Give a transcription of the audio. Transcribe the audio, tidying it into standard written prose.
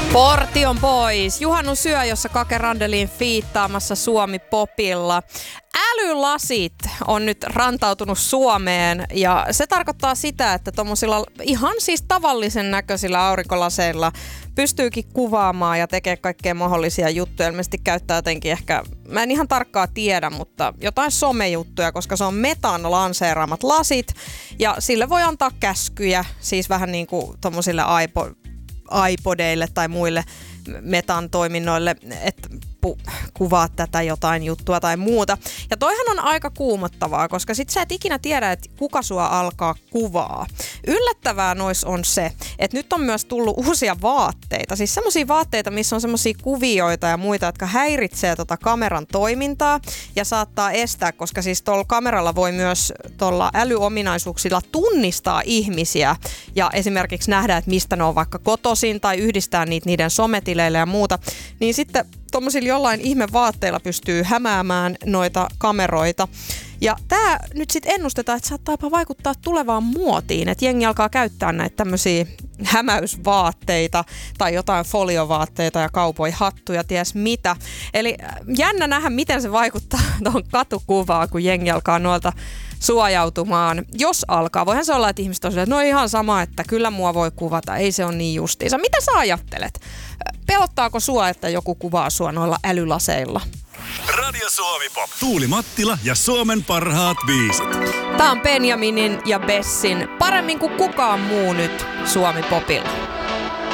Portti on pois. Juhannusyö, jossa Kake Randelin fiittaamassa Suomi Popilla. Älylasit on nyt rantautunut Suomeen ja se tarkoittaa sitä, että tommosilla ihan siis tavallisen näköisillä aurinkolaseilla pystyykin kuvaamaan ja tekee kaikkea mahdollisia juttuja. Ilmeisesti käyttää jotenkin ehkä, mä en ihan tarkkaa tiedä, mutta jotain somejuttuja, koska se on Metan lanseeraamat lasit ja sille voi antaa käskyjä, siis vähän niin kuin tommosille iPodeille tai muille Metan toiminnoille, että kuvaa tätä jotain juttua tai muuta. Ja toihan on aika kuumottavaa, koska sit sä et ikinä tiedä, että kuka sua alkaa kuvaa. Yllättävää nois on se, että nyt on myös tullut uusia vaatteita. Siis semmosia vaatteita, missä on semmosia kuvioita ja muita, jotka häiritsee kameran toimintaa ja saattaa estää, koska siis tuolla kameralla voi myös tuolla älyominaisuuksilla tunnistaa ihmisiä ja esimerkiksi nähdä, että mistä ne on vaikka kotoisin tai yhdistää niitä niiden sometileille ja muuta. Niin sitten tuommoisilla jollain ihmevaatteilla pystyy hämäämään noita kameroita. Ja tää nyt sitten ennustetaan, että saattaa jopa vaikuttaa tulevaan muotiin, että jengi alkaa käyttää näitä tämmöisiä hämäysvaatteita tai jotain foliovaatteita ja kaupoihattuja, ties mitä. Eli jännä nähdä, miten se vaikuttaa tuohon katukuvaan, kun jengi alkaa noilta suojautumaan. Jos alkaa, voihan se olla, että ihmiset on silleen, että no ihan sama, että kyllä mua voi kuvata, ei se ole niin justiinsa. Mitä sä ajattelet? Pelottaako sua, että joku kuvaa sua noilla älylaseilla? Radio Suomi Pop. Tuuli Mattila ja Suomen parhaat biisit. Tää on Benjaminin ja Bessin Paremmin kuin kukaan muu nyt Suomi Popilla.